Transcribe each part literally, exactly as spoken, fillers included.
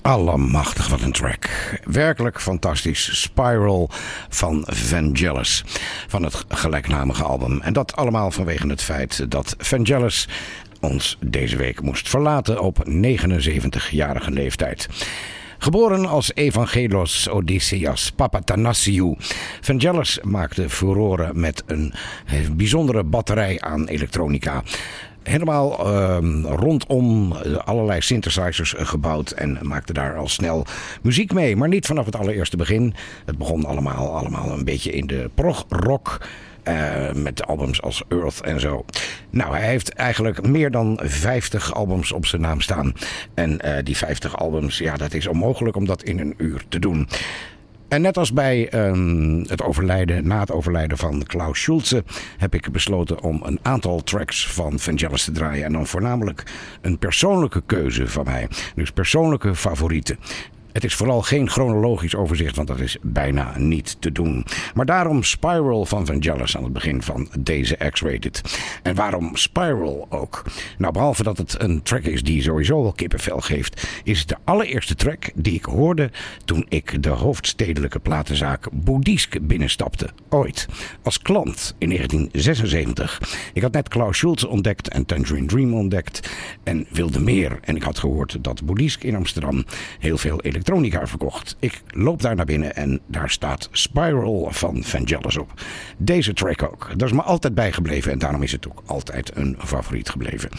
Allemachtig, wat een track. Werkelijk fantastisch. Spiral van Vangelis. Van het gelijknamige album. En dat allemaal vanwege het feit dat Vangelis ons deze week moest verlaten op negenenzeventigjarige leeftijd. Geboren als Evangelos Odysseas Papathanassiou. Vangelis maakte furoren met een bijzondere batterij aan elektronica. Helemaal uh, rondom allerlei synthesizers gebouwd en maakte daar al snel muziek mee. Maar niet vanaf het allereerste begin. Het begon allemaal, allemaal een beetje in de prog-rock. Uh, met albums als Earth en zo. Nou, hij heeft eigenlijk meer dan vijftig albums op zijn naam staan. En uh, die vijftig albums, ja, dat is onmogelijk om dat in een uur te doen. En net als bij um, het overlijden, na het overlijden van Klaus Schulze, heb ik besloten om een aantal tracks van Vangelis te draaien. En dan voornamelijk een persoonlijke keuze van mij. Dus persoonlijke favorieten. Het is vooral geen chronologisch overzicht, want dat is bijna niet te doen. Maar daarom Spiral van Vangelis aan het begin van deze X-Rated. En waarom Spiral ook? Nou, behalve dat het een track is die sowieso wel kippenvel geeft, is het de allereerste track die ik hoorde toen ik de hoofdstedelijke platenzaak Boeddhisk binnenstapte. Ooit. Als klant in negentien zesenzeventig. Ik had net Klaus Schulze ontdekt en Tangerine Dream ontdekt en wilde meer. En ik had gehoord dat Boeddhisk in Amsterdam heel veel elektronica verkocht. Ik loop daar naar binnen en daar staat Spiral van Vangelis op. Deze track ook. Dat is me altijd bijgebleven en daarom is het ook altijd een favoriet gebleven.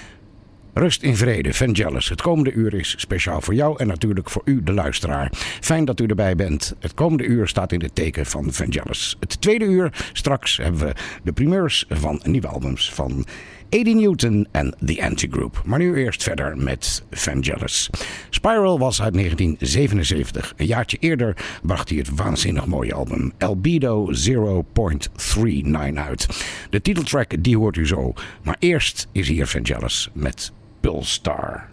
Rust in vrede, Vangelis. Het komende uur is speciaal voor jou en natuurlijk voor u, de luisteraar. Fijn dat u erbij bent. Het komende uur staat in het teken van Vangelis. Het tweede uur, straks hebben we de primeurs van nieuwe albums van Eddie Newton en The Anti-Group. Maar nu eerst verder met Vangelis. Spiral was uit negentien zevenenzeventig. Een jaartje eerder bracht hij het waanzinnig mooie album Albedo nul komma negenen39 uit. De titeltrack die hoort u zo. Maar eerst is hier Vangelis met Pulsar.